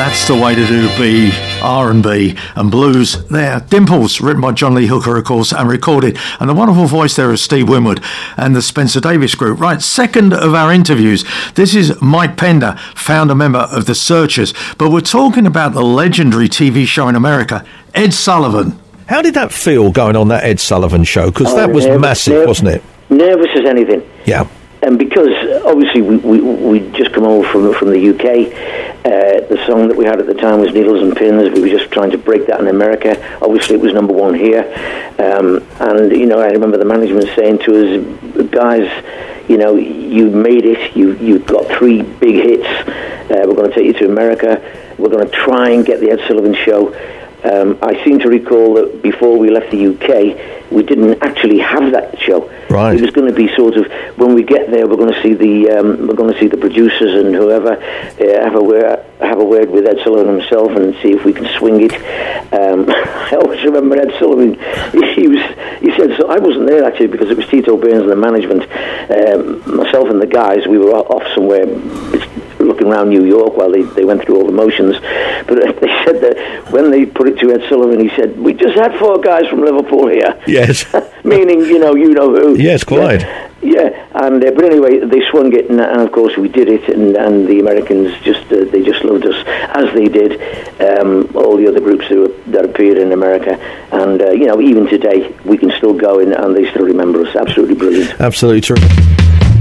That's the way to do R&B and blues there. Dimples, written by John Lee Hooker, of course, and recorded. And the wonderful voice there of Steve Winwood and the Spencer Davis Group. Right, second of our interviews. This is Mike Pender, founder member of The Searchers. But we're talking about the legendary TV show in America, Ed Sullivan. How did that feel going on that Ed Sullivan show? Because that was massive, wasn't it? Nervous as anything. Yeah. And because obviously we'd just come over from the UK, the song that we had at the time was Needles and Pins. We were just trying to break that in America. Obviously, it was number one here. And, you know, I remember the management saying to us, guys, you know, you made it. You've got 3 big hits. We're going to take you to America. We're going to try and get the Ed Sullivan Show. I seem to recall that before we left the UK, we didn't actually have that show. Right. It was going to be sort of, when we get there, we're going to see the producers and whoever have a word with Ed Sullivan himself and see if we can swing it. I always remember Ed Sullivan. He said, so I wasn't there actually because it was Tito Burns and the management. Myself and the guys, we were off somewhere looking around New York while they went through all the motions. But they said that when they put it to Ed Sullivan, he said, we just had 4 guys from Liverpool here. Yes. Meaning, you know who. Yes, quite. Yeah, and but anyway, they swung it, and of course we did it, and the Americans they just loved us, as they did all the other groups that appeared in America, and you know, even today we can still go in, and they still remember us. Absolutely brilliant. Absolutely true.